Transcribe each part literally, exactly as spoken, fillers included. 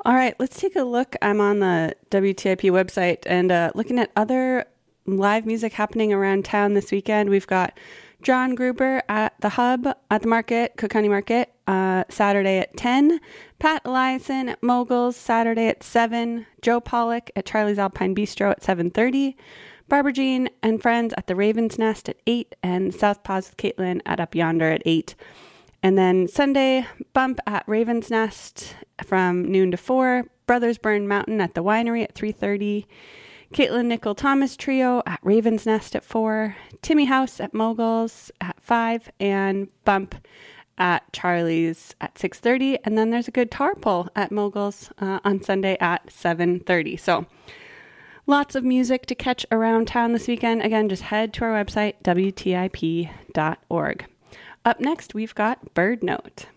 All right, let's take a look. I'm on the W T I P website and uh, looking at other live music happening around town this weekend. We've got John Gruber at the Hub at the Market, Cook County Market, uh, Saturday at ten. Pat Eliason at Moguls, Saturday at seven. Joe Pollock at Charlie's Alpine Bistro at seven thirty. Barbara Jean and friends at the Raven's Nest at eight. And Southpaws with Caitlin at Up Yonder at eight. And then Sunday, Bump at Raven's Nest from noon to four. Brothers Burn Mountain at the Winery at three thirty. Caitlin Nickel Thomas Trio at Raven's Nest at four. Timmy House at Moguls at five. And Bump at Charlie's at six thirty. And then there's a guitar pull at Moguls uh, on Sunday at seven thirty. So lots of music to catch around town this weekend. Again, just head to our website, W T I P dot org. Up next, we've got Bird Note.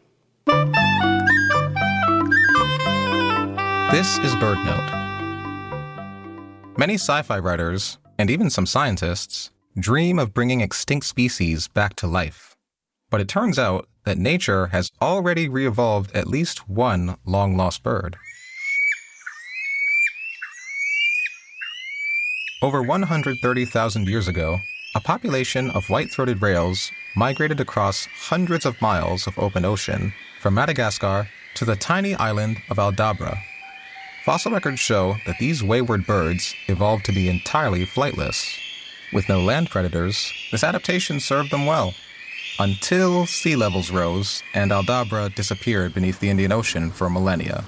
This is Bird Note. Many sci-fi writers, and even some scientists, dream of bringing extinct species back to life. But it turns out that nature has already re-evolved at least one long-lost bird. Over one hundred thirty thousand years ago, a population of white-throated rails migrated across hundreds of miles of open ocean from Madagascar to the tiny island of Aldabra. Fossil records show that these wayward birds evolved to be entirely flightless. With no land predators, this adaptation served them well, until sea levels rose and Aldabra disappeared beneath the Indian Ocean for millennia.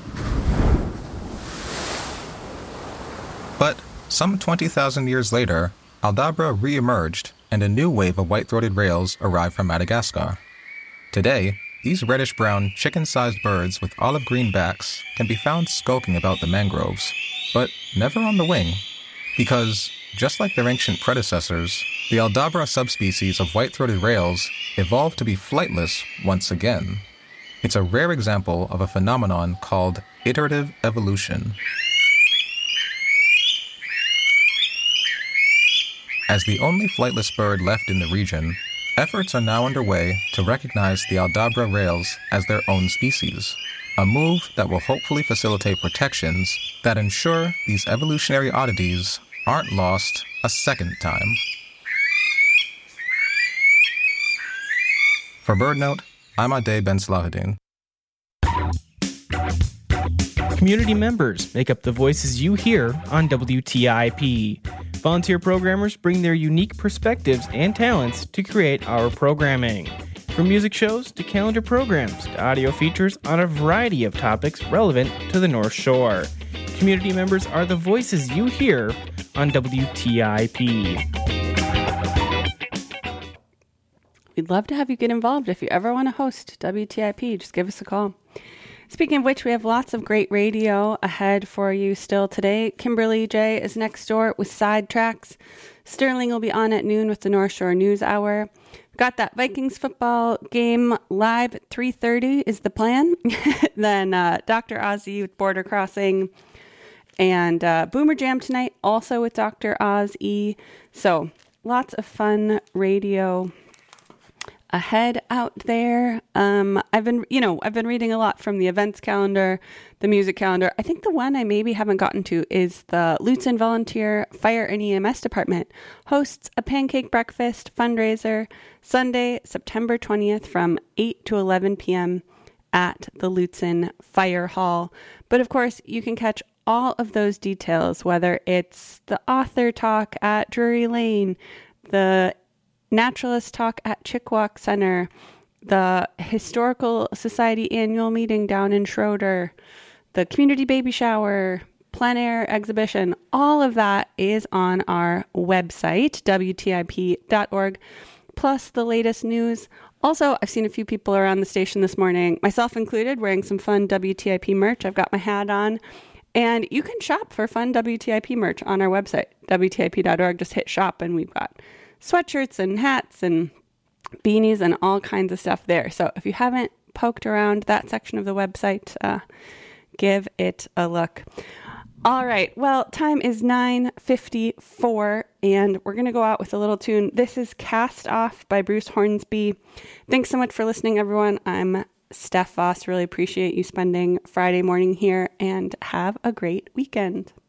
But some twenty thousand years later, Aldabra re-emerged, and a new wave of white-throated rails arrived from Madagascar. Today, these reddish-brown, chicken-sized birds with olive-green backs can be found skulking about the mangroves, but never on the wing, because, just like their ancient predecessors, the Aldabra subspecies of white-throated rails evolved to be flightless once again. It's a rare example of a phenomenon called iterative evolution. As the only flightless bird left in the region, efforts are now underway to recognize the Aldabra rails as their own species, a move that will hopefully facilitate protections that ensure these evolutionary oddities aren't lost a second time. For BirdNote, I'm Ade Ben Salahuddin. Community members make up the voices you hear on W T I P. Volunteer programmers bring their unique perspectives and talents to create our programming. From music shows to calendar programs to audio features on a variety of topics relevant to the North Shore. Community members are the voices you hear on W T I P. We'd love to have you get involved. If you ever want to host W T I P, just give us a call. Speaking of which, we have lots of great radio ahead for you still today. Kimberly J is next door with Sidetracks. Sterling will be on at noon with the North Shore News Hour. Got that Vikings football game live at three thirty is the plan. Then uh, Doctor Ozzy with Border Crossing. And uh, Boomer Jam tonight, also with Doctor Oz E. So lots of fun radio ahead out there. Um, I've been, you know, I've been reading a lot from the events calendar, the music calendar. I think the one I maybe haven't gotten to is the Lutzen Volunteer Fire and E M S Department hosts a pancake breakfast fundraiser Sunday, September twentieth from eight to eleven p.m. at the Lutzen Fire Hall. But of course, you can catch all of those details, whether it's the author talk at Drury Lane, the Naturalist Talk at Chickawauk Center, the Historical Society annual meeting down in Schroeder, the community baby shower, plein air exhibition. All of that is on our website, W T I P dot org, plus the latest news. Also, I've seen a few people around the station this morning, myself included, wearing some fun W T I P merch. I've got my hat on. And you can shop for fun W T I P merch on our website, W T I P dot org. Just hit shop and we've got sweatshirts and hats and beanies and all kinds of stuff there. So if you haven't poked around that section of the website, uh, give it a look. All right. Well, time is nine fifty-four and we're going to go out with a little tune. This is Cast Off by Bruce Hornsby. Thanks so much for listening, everyone. I'm Steph Voss. Really appreciate you spending Friday morning here, and have a great weekend.